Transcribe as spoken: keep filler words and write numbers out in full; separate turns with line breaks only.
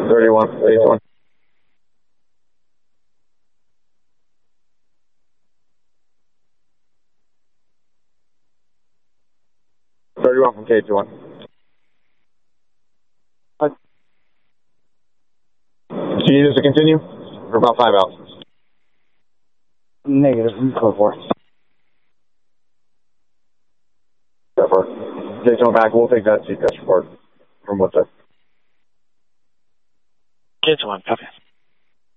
thirty-one, thirty-one. thirty-one from K two one. What? Do you need us to continue? For about five hours.
Negative. Go for it.
Go for it. K two one back. We'll take that C P S report from what's up.
K two one, copy.